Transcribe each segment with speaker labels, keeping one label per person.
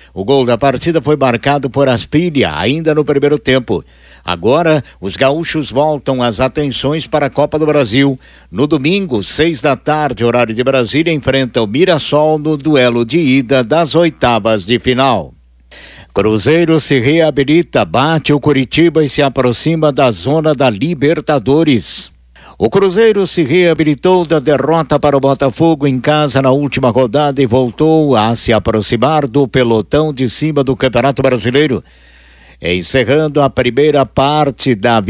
Speaker 1: O gol da partida foi marcado por Asprilla, ainda no primeiro tempo. Agora, os gaúchos voltam as atenções para a Copa do Brasil. No domingo, 6 da tarde, horário de Brasília, enfrenta o Mirassol no duelo de ida das oitavas de final. Cruzeiro se reabilita, bate o Curitiba e se aproxima da zona da Libertadores. O Cruzeiro se reabilitou da derrota para o Botafogo em casa na última rodada e voltou a se aproximar do pelotão de cima do Campeonato Brasileiro. Encerrando a primeira parte da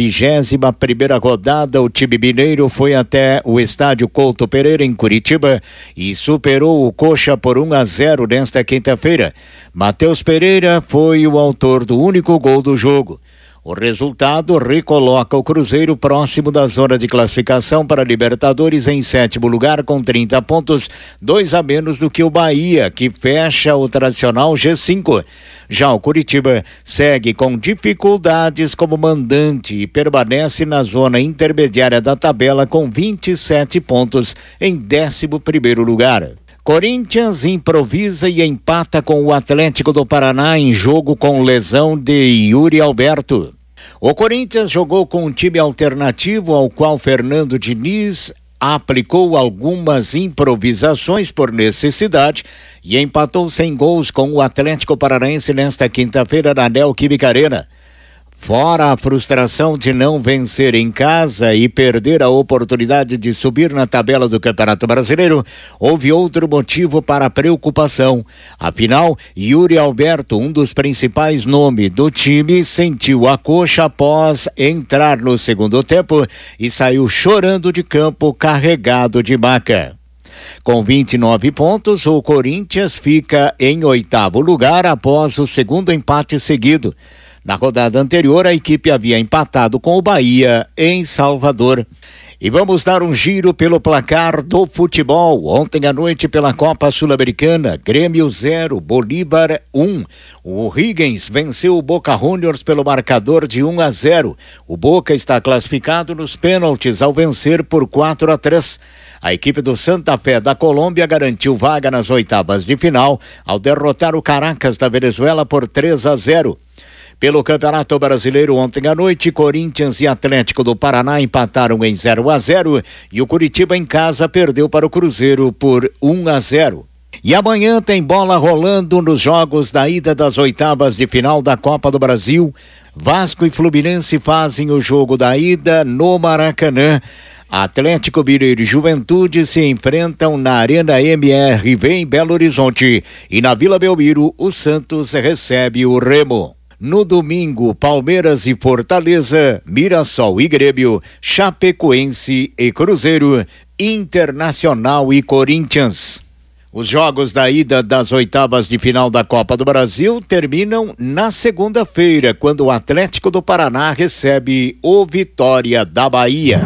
Speaker 1: 21ª rodada, o time mineiro foi até o estádio Couto Pereira em Curitiba e superou o Coxa por 1-0 nesta quinta-feira. Matheus Pereira foi o autor do único gol do jogo. O resultado recoloca o Cruzeiro próximo da zona de classificação para a Libertadores em 7º lugar com 30 pontos, 2 a menos do que o Bahia, que fecha o tradicional G5. Já o Curitiba segue com dificuldades como mandante e permanece na zona intermediária da tabela com 27 pontos em 11º lugar. Corinthians improvisa e empata com o Atlético do Paraná em jogo com lesão de Yuri Alberto. O Corinthians jogou com um time alternativo ao qual Fernando Diniz aplicou algumas improvisações por necessidade e empatou sem gols com o Atlético Paranaense nesta quinta-feira na Neoquímica Arena. Fora a frustração de não vencer em casa e perder a oportunidade de subir na tabela do Campeonato Brasileiro, houve outro motivo para a preocupação. Afinal, Yuri Alberto, um dos principais nomes do time, sentiu a coxa após entrar no segundo tempo e saiu chorando de campo carregado de maca. Com 29 pontos, o Corinthians fica em 8º lugar após o segundo empate seguido. Na rodada anterior, a equipe havia empatado com o Bahia em Salvador. E vamos dar um giro pelo placar do futebol. Ontem à noite pela Copa Sul-Americana, Grêmio 0, Bolívar 1. O Higgins venceu o Boca Juniors pelo marcador de 1-0. O Boca está classificado nos pênaltis ao vencer por 4-3. A equipe do Santa Fé da Colômbia garantiu vaga nas oitavas de final ao derrotar o Caracas da Venezuela por 3-0. Pelo Campeonato Brasileiro, ontem à noite, Corinthians e Atlético do Paraná empataram em 0-0 e o Curitiba em casa perdeu para o Cruzeiro por 1-0. E amanhã tem bola rolando nos jogos da ida das oitavas de final da Copa do Brasil. Vasco e Fluminense fazem o jogo da ida no Maracanã. Atlético Mineiro e Juventude se enfrentam na Arena MRV em Belo Horizonte. E na Vila Belmiro, o Santos recebe o Remo. No domingo, Palmeiras e Fortaleza, Mirassol e Grêmio, Chapecoense e Cruzeiro, Internacional e Corinthians. Os jogos da ida das oitavas de final da Copa do Brasil terminam na segunda-feira, quando o Atlético do Paraná recebe o Vitória da Bahia.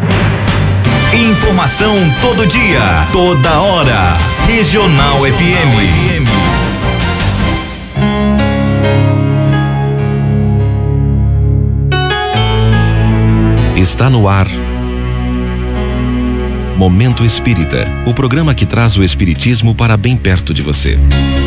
Speaker 2: Informação todo dia, toda hora. Regional FM. Está no ar Momento Espírita, o programa que traz o espiritismo para bem perto de você.